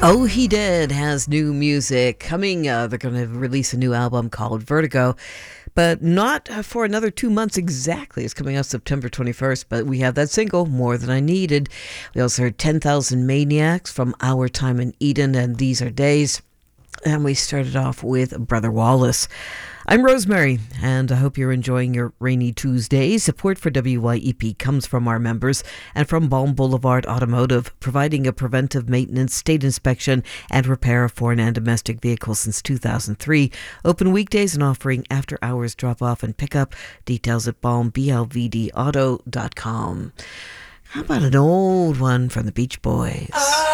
Oh, He Did has new music coming. They're going to release a new album called Vertigo, but not for another 2 months exactly. It's coming out September 21st, but we have that single, More Than I Needed. We also heard 10,000 Maniacs from Our Time in Eden and These Are Days. And we started off with Brother Wallace. I'm Rosemary, and I hope you're enjoying your rainy Tuesday. Support for WYEP comes from our members and from Balm Boulevard Automotive, providing a preventive maintenance, state inspection, and repair of foreign and domestic vehicles since 2003. Open weekdays and offering after-hours drop-off and pickup. Details at balmblvdauto.com. How about an old one from the Beach Boys?